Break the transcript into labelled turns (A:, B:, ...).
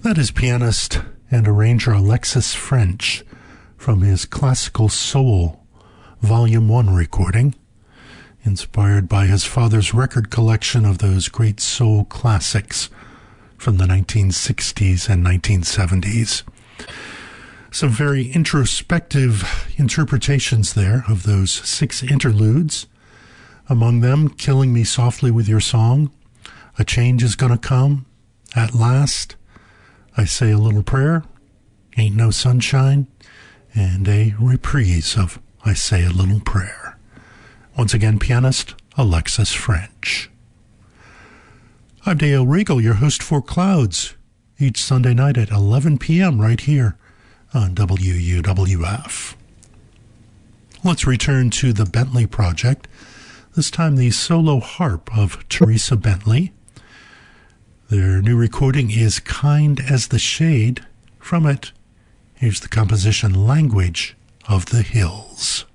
A: That is pianist and arranger Alexis French from his Classical Soul Volume 1 recording, inspired by his father's record collection of those great soul classics from the 1960s and 1970s. Some very introspective interpretations there of those 6 interludes. Among them, Killing Me Softly with Your Song, A Change Is Gonna Come, At Last, I Say a Little Prayer, Ain't No Sunshine, and a reprise of I Say a Little Prayer. Once again, pianist Alexis French. I'm Dale Regal, your host for Clouds, each Sunday night at 11 p.m. right here on WUWF. Let's return to the Bentley Project, this time the solo harp of Teresa Bentley. Their new recording is Kind as the Shade. From it, here's the composition Language of the Hills.